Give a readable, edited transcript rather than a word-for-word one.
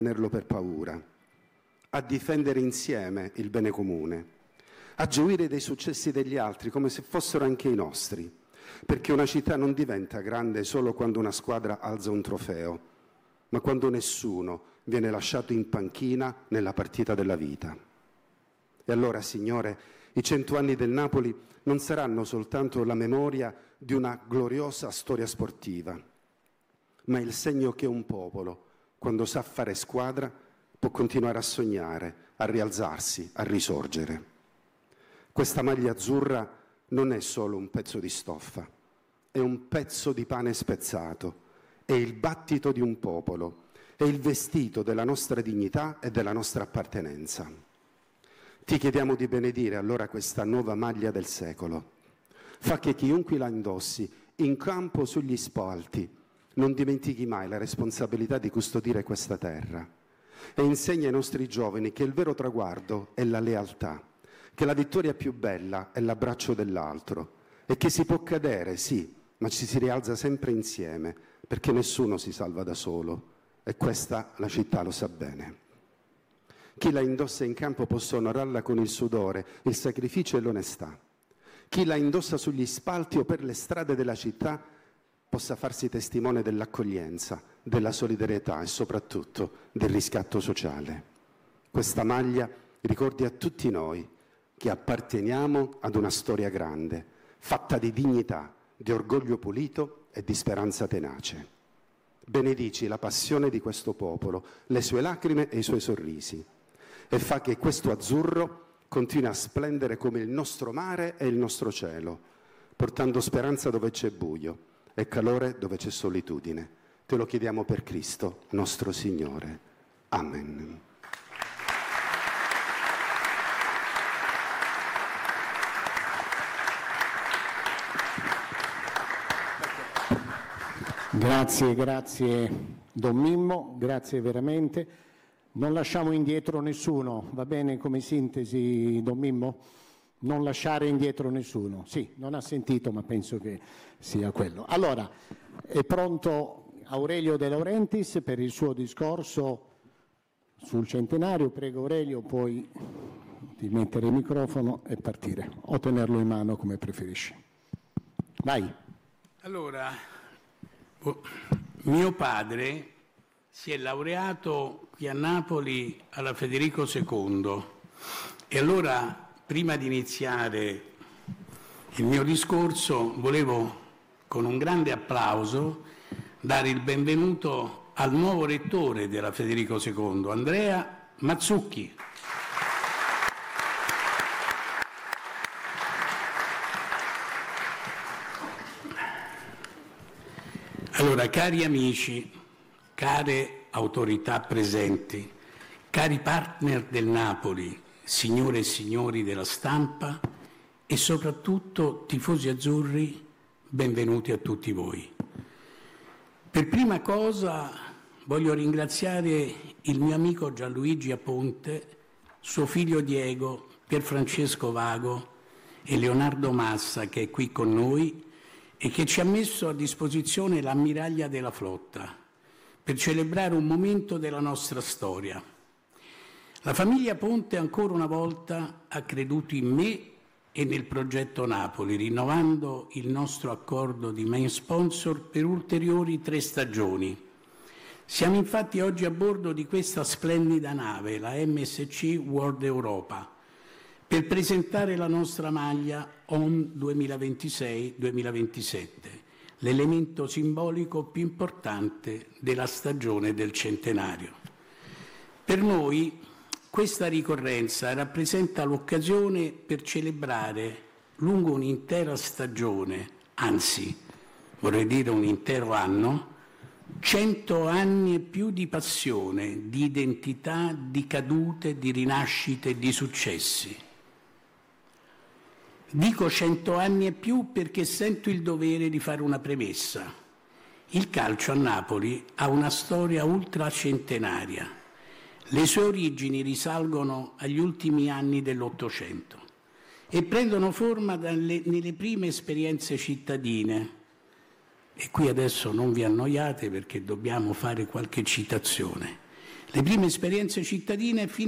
tenerlo per paura, a difendere insieme il bene comune, a gioire dei successi degli altri come se fossero anche i nostri, perché una città non diventa grande solo quando una squadra alza un trofeo, ma quando nessuno viene lasciato in panchina nella partita della vita. E allora, Signore, i 100 anni del Napoli non saranno soltanto la memoria di una gloriosa storia sportiva, ma il segno che un popolo, quando sa fare squadra, può continuare a sognare, a rialzarsi, a risorgere. Questa maglia azzurra non è solo un pezzo di stoffa, è un pezzo di pane spezzato, è il battito di un popolo, è il vestito della nostra dignità e della nostra appartenenza. Ti chiediamo di benedire allora questa nuova maglia del secolo. Fa che chiunque la indossi, in campo sugli spalti, non dimentichi mai la responsabilità di custodire questa terra e insegna ai nostri giovani che il vero traguardo è la lealtà, che la vittoria più bella è l'abbraccio dell'altro e che si può cadere, sì, ma ci si rialza sempre insieme, perché nessuno si salva da solo e questa la città lo sa bene. Chi la indossa in campo possa onorarla con il sudore, il sacrificio e l'onestà. Chi la indossa sugli spalti o per le strade della città possa farsi testimone dell'accoglienza, della solidarietà e soprattutto del riscatto sociale. Questa maglia ricordi a tutti noi che apparteniamo ad una storia grande, fatta di dignità, di orgoglio pulito e di speranza tenace. Benedici la passione di questo popolo, le sue lacrime e i suoi sorrisi, e fa che questo azzurro continui a splendere come il nostro mare e il nostro cielo, portando speranza dove c'è buio e calore dove c'è solitudine. Te lo chiediamo per Cristo, nostro Signore. Amen. Grazie Don Mimmo, grazie veramente. Non lasciamo indietro nessuno, va bene come sintesi Don Mimmo? Non lasciare indietro nessuno. Sì, non ha sentito, ma penso che sia quello. Allora, è pronto Aurelio De Laurentiis per il suo discorso sul centenario. Prego Aurelio, poi di mettere il microfono e partire, o tenerlo in mano come preferisci. Vai. Allora, mio padre si è laureato qui a Napoli alla Federico II e allora, prima di iniziare il mio discorso, volevo con un grande applauso dare il benvenuto al nuovo rettore della Federico II, Andrea Mazzucchi. Allora, cari amici, care autorità presenti, cari partner del Napoli, signore e signori della stampa e soprattutto tifosi azzurri, benvenuti a tutti voi. Per prima cosa voglio ringraziare il mio amico Gianluigi Aponte, suo figlio Diego, Pierfrancesco Vago e Leonardo Massa, che è qui con noi e che ci ha messo a disposizione l'ammiraglia della flotta per celebrare un momento della nostra storia. La famiglia Ponte ancora una volta ha creduto in me e nel progetto Napoli, rinnovando il nostro accordo di main sponsor per ulteriori 3 stagioni. Siamo infatti oggi a bordo di questa splendida nave, la MSC World Europa, per presentare la nostra maglia ON 2026-2027, l'elemento simbolico più importante della stagione del centenario. Per noi questa ricorrenza rappresenta l'occasione per celebrare lungo un'intera stagione, anzi vorrei dire un intero anno, 100 anni e più di passione, di identità, di cadute, di rinascite e di successi. Dico 100 anni e più perché sento il dovere di fare una premessa. Il calcio a Napoli ha una storia ultracentenaria. Le sue origini risalgono agli ultimi anni dell'Ottocento e prendono forma nelle prime esperienze cittadine. E qui adesso non vi annoiate perché dobbiamo fare qualche citazione. Le prime esperienze cittadine